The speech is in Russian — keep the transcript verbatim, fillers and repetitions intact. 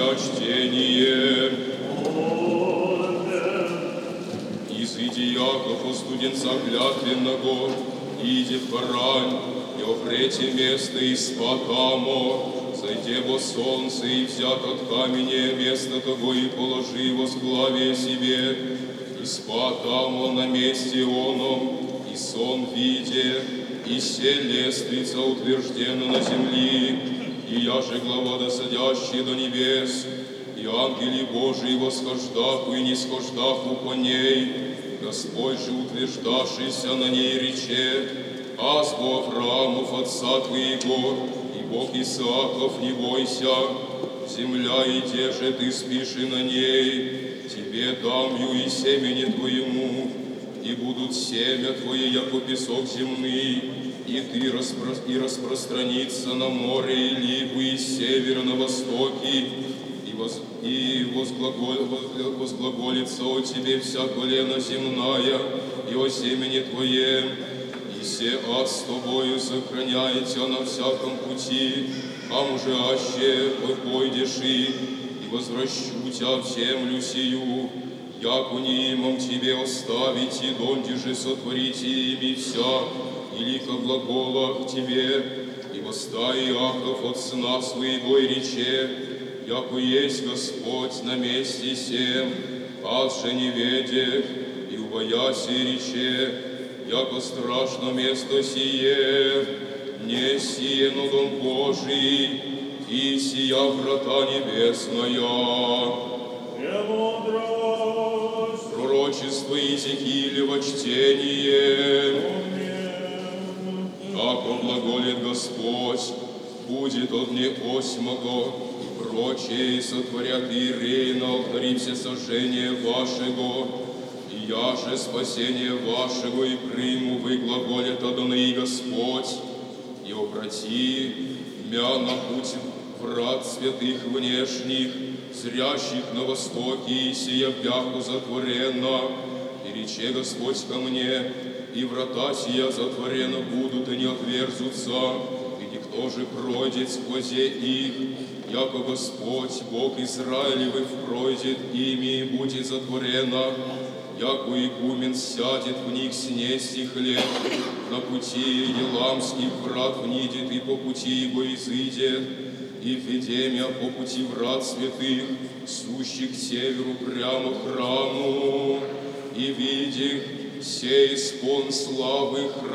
Твоя чтение. Изыди, Яков, о студенца клятвенного, иди в Харань, и опрете место из Патамо, зайди во солнце и взят от камня место того и положи возглавие себе, и Патамо на месте оном, и сон виде, и се лестница утверждена на земли, и я же глава досадящий до небес, и ангели Божии восхождаху и нисхождаху по ней, Господь же утверждавшийся на ней рече, азбу Авраамов отца твоего, и Бог Исааков не бойся, земля и те же ты спишь и на ней, тебе дам ю и семени твоему, и будут семя твое, яко песок земный, и ты распро... и распространится на море и либу из севера на востоке, и, воз... и возглагол... возглаголится о тебе вся колено земная, и о семени твоем, и се ад с тобою сохраняет тебя на всяком пути, а уже аще пойдешь и, и возвращу тебя в землю сию, яко не имам тебе оставить, и донде же сотворите ими вся, или ко глаголах тебе, и востай Иаков от сна своего и рече, яко есть Господь на месте сем, ад же не ведех, и убоясь и рече, яко страшно место сие, не сие, но дом Божий, и сия врата небесная. Пророчество Иезекиилева чтение. Како глаголит Господь, будет от дне осьмого, и прочее сотворят иереи на алтаре всесожжения вашего, и я же спасение вашего и приму, вы глаголит Адонai Господь, и обрати мя на путь врат святых внешних, зрящих на востоке, и сия бяху затворена, и рече Господь ко мне, и врата сия затворена будут, и не отверзутся, и никто же пройдет сквозе их, яко Господь, Бог Израилевых, пройдет ими, и будет затворена, яко игумен сядет в них снести хлеб, на пути еламских врат внидет, и по пути его изыдет, и Федемия по пути врат святых, сущих к северу прямо к храму, и видих сей спон славы храма.